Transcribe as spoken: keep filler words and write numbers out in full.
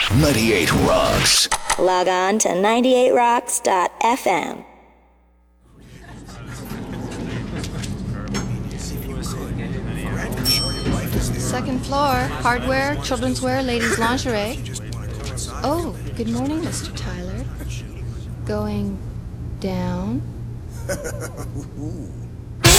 ninety-eight Rocks. Log on to ninety-eight rocks dot f m. Second floor, hardware, children's wear, ladies' lingerie. Oh, good morning, Mister Tyler. Going down?